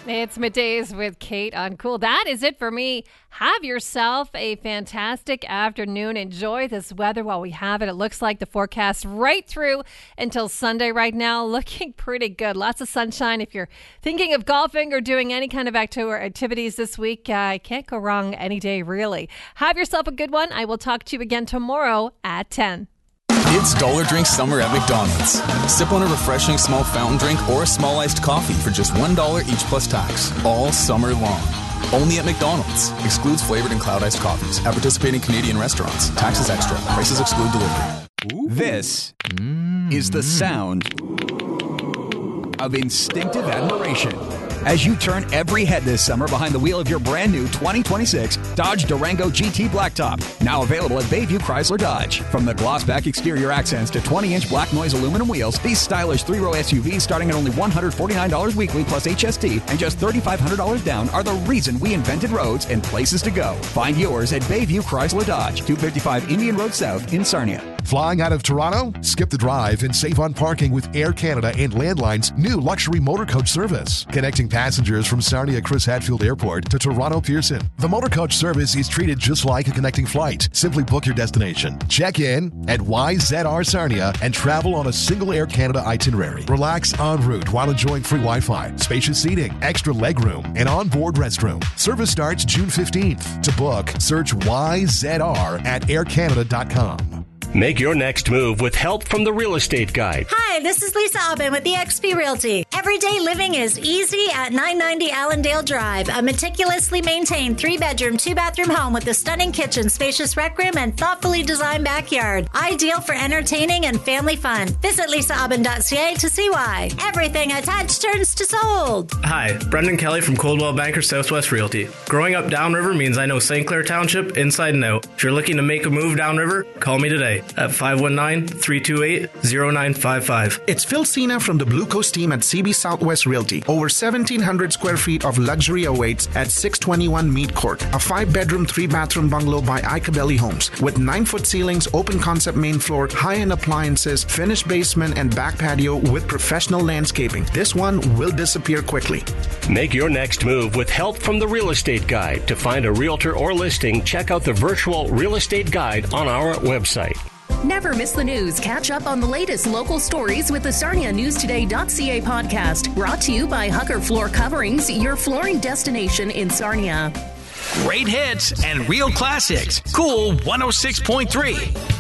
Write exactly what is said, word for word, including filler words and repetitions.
It's Middays with Kate on Cool. That is it for me. Have yourself a fantastic afternoon. Enjoy this weather while we have it. It looks like the forecast right through until Sunday right now. Looking pretty good. Lots of sunshine. If you're thinking of golfing or doing any kind of activities this week, I uh, can't go wrong any day, really. Have yourself a good one. I will talk to you again tomorrow at ten. It's Dollar Drink Summer at McDonald's. Sip on a refreshing small fountain drink or a small iced coffee for just one dollar each plus tax, all summer long. Only at McDonald's. Excludes flavored and cloud iced coffees. At participating Canadian restaurants. Taxes extra. Prices exclude delivery. Ooh. This mm. is the sound of instinctive admiration as you turn every head this summer behind the wheel of your brand new twenty twenty-six Dodge Durango G T Blacktop. Now available at Bayview Chrysler Dodge. From the gloss-back exterior accents to twenty-inch black noise aluminum wheels, these stylish three-row S U Vs starting at only one hundred forty-nine dollars weekly plus H S T and just three thousand five hundred dollars down are the reason we invented roads and places to go. Find yours at Bayview Chrysler Dodge, two fifty-five Indian Road South in Sarnia. Flying out of Toronto? Skip the drive and save on parking with Air Canada and Landline's new luxury motor coach service. Connecting passengers from Sarnia Chris Hadfield Airport to Toronto Pearson. The motor coach service is treated just like a connecting flight. Simply book your destination. Check in at Y Z R Sarnia and travel on a single Air Canada itinerary. Relax en route while enjoying free Wi-Fi, spacious seating, extra legroom, and onboard restroom. Service starts June fifteenth. To book, search Y Z R at air canada dot com. Make your next move with help from the Real Estate Guide. Hi, this is Lisa Aubin with eXp Realty. Everyday living is easy at nine ninety Allendale Drive. A meticulously maintained three-bedroom, two-bathroom home with a stunning kitchen, spacious rec room, and thoughtfully designed backyard. Ideal for entertaining and family fun. Visit lisa aubin dot c a to see why. Everything attached turns to sold. Hi, Brendan Kelly from Coldwell Banker Southwest Realty. Growing up downriver means I know Saint Clair Township inside and out. If you're looking to make a move downriver, call me today at five one nine, three two eight, zero nine five five. It's Phil Cena from the Blue Coast team at C B Southwest Realty. Over seventeen hundred square feet of luxury awaits at six twenty-one Mead Court, a five-bedroom, three-bathroom bungalow by Icabelli Homes with nine-foot ceilings, open-concept main floor, high-end appliances, finished basement, and back patio with professional landscaping. This one will disappear quickly. Make your next move with help from the Real Estate Guide. To find a realtor or listing, check out the virtual Real Estate Guide on our website. Never miss the news. Catch up on the latest local stories with the Sarnia News Today dot c a podcast. Brought to you by Hucker Floor Coverings, your flooring destination in Sarnia. Great hits and real classics. Cool one oh six point three.